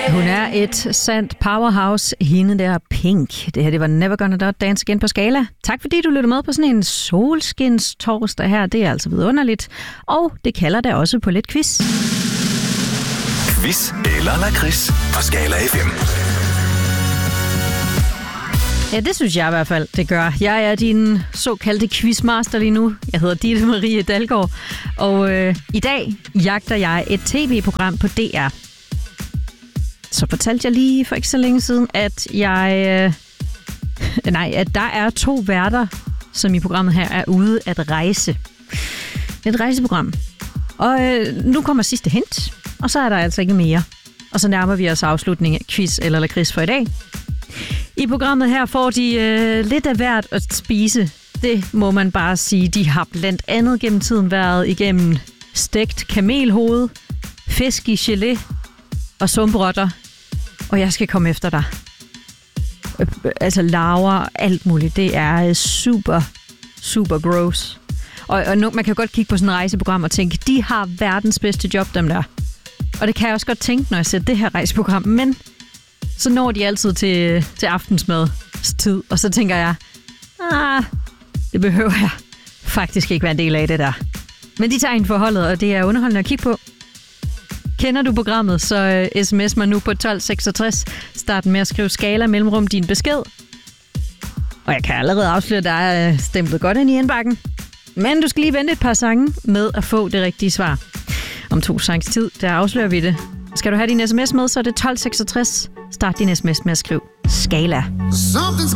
Hun er et sandt powerhouse, hende der Pink. Det her, det var Never Gonna Not Dance igen på Skala. Tak fordi du lyttede med på sådan en solskins torsdag her. Det er altså vidunderligt. Og det kalder der også på lidt quiz. Quiz eller lakrids på Skala FM. Ja, det synes jeg i hvert fald, det gør. Jeg er din såkaldte quizmaster lige nu. Jeg hedder Ditte Marie Dalgaard. Og i dag jagter jeg et tv-program på DR. Så fortalte jeg lige for ikke så længe siden, at at der er 2 værter, som i programmet her er ude at rejse. Et rejseprogram. Og nu kommer sidste hint, og så er der altså ikke mere. Og så nærmer vi os afslutningen af quiz eller lakrids for i dag. I programmet her får de lidt af hvert at spise. Det må man bare sige. De har blandt andet gennem tiden været igennem stegt kamelhoved, fisk i gelé og sumprotter. Og jeg skal komme efter dig. Altså larver, alt muligt. Det er super, super gross. Og man kan godt kigge på sådan et rejseprogram og tænke, de har verdens bedste job, dem der. Og det kan jeg også godt tænke, når jeg ser det her rejseprogram. Men så når de altid til aftensmadstid. Og så tænker jeg, det behøver jeg faktisk ikke være en del af det der. Men de tager ind for holdet, og det er underholdende at kigge på. Kender du programmet, så sms mig nu på 1266. Start med at skrive Skala mellemrum din besked. Og jeg kan allerede afsløre, at der er stemplet godt ind i indbakken. Men du skal lige vente et par sange med at få det rigtige svar. Om 2 sangs tid, der afslører vi det. Skal du have din sms med, så er det 1266. Start din sms med at skrive Skala. Something's